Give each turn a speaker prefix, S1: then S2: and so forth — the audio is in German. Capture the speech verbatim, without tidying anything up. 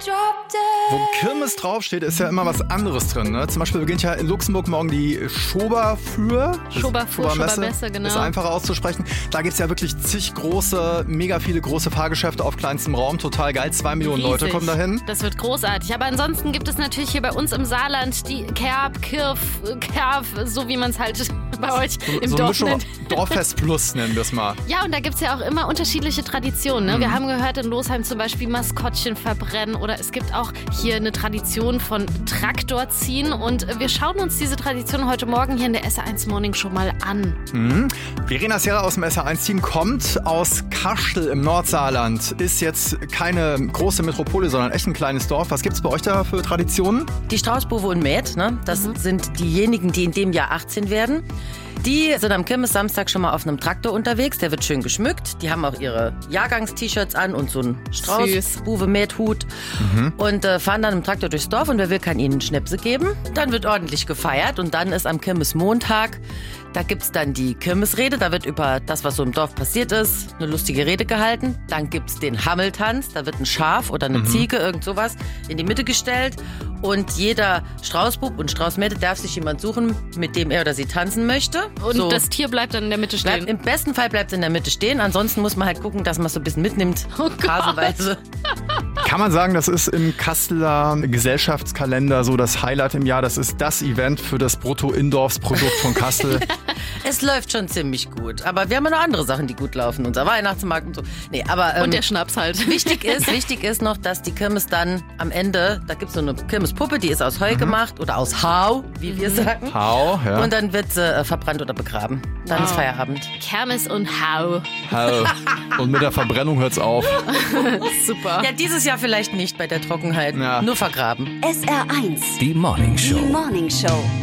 S1: Wo Kirmes draufsteht, ist ja immer was anderes drin. Ne? Zum Beispiel beginnt ja in Luxemburg morgen die Schoberfür.
S2: Schoberfür, Schobermesse, genau.
S1: Ist einfacher auszusprechen. Da gibt es ja wirklich zig große, mega viele große Fahrgeschäfte auf kleinstem Raum. Total geil. Zwei Millionen
S2: Riesig.
S1: Leute kommen dahin.
S2: Das wird großartig. Aber ansonsten gibt es natürlich hier bei uns im Saarland die Kerb, Kirf, Kerf, so wie man es halt bei euch
S1: so,
S2: im
S1: so
S2: Dorf
S1: eine
S2: nennt.
S1: Dorffest Plus nennen wir es mal.
S2: Ja, und da gibt es ja auch immer unterschiedliche Traditionen. Ne? Mhm. Wir haben gehört, in Losheim zum Beispiel Maskottchen verbrennen oder es gibt auch hier eine Tradition von Traktorziehen und wir schauen uns diese Tradition heute Morgen hier in der S R eins Morning Show mal an.
S1: Mhm. Verena Serra aus dem S R eins Team kommt aus Kastel im Nordsaarland. Ist jetzt keine große Metropole, sondern echt ein kleines Dorf. Was gibt es bei euch da für Traditionen?
S3: Die Straußbuwe und Mäd, ne? Das mhm. sind diejenigen, die in dem Jahr achtzehn werden. Die sind am Kirmes-Samstag schon mal auf einem Traktor unterwegs. Der wird schön geschmückt. Die haben auch ihre Jahrgangs-T-Shirts an und so einen Strauß-Buwe-Mäht-Hut. Mhm. Und äh, fahren dann im Traktor durchs Dorf und wer will, kann ihnen Schnäpse geben. Dann wird ordentlich gefeiert und dann ist am Kirmes-Montag, da gibt's dann die Kirmesrede. Da wird über das, was so im Dorf passiert ist, eine lustige Rede gehalten. Dann gibt's den Hammeltanz. Da wird ein Schaf oder eine mhm. Ziege, irgend sowas, in die Mitte gestellt. Und jeder Straußbub und Straußmädel darf sich jemand suchen, mit dem er oder sie tanzen möchte.
S2: Und
S3: so.
S2: Das Tier bleibt dann in der Mitte stehen?
S3: Bleibt, im besten Fall bleibt es in der Mitte stehen. Ansonsten muss man halt gucken, dass man es so ein bisschen mitnimmt.
S2: Oh
S3: phasenweise.
S1: Kann man sagen, das ist im Kasseler Gesellschaftskalender so das Highlight im Jahr. Das ist das Event für das Brutto-Indorfs-Produkt von Kassel.
S3: Es läuft schon ziemlich gut. Aber wir haben ja noch andere Sachen, die gut laufen. Unser Weihnachtsmarkt und so. Nee, aber, ähm,
S2: und der Schnaps halt.
S3: Wichtig ist, wichtig ist noch, dass die Kirmes dann am Ende, da gibt es so eine Kirmespuppe, die ist aus Heu mhm. gemacht oder aus Hau, wie mhm. wir sagen.
S1: Hau, ja.
S3: Und dann wird sie äh, verbrannt oder begraben. Dann wow. ist Feierabend.
S2: Kermes und Hau.
S1: Hau. Und mit der Verbrennung hört's auf.
S2: Super.
S3: Ja, dieses Jahr vielleicht nicht bei der Trockenheit. Ja. Nur vergraben.
S4: S R eins.
S5: Die Morning Show.
S4: Die Morning Show.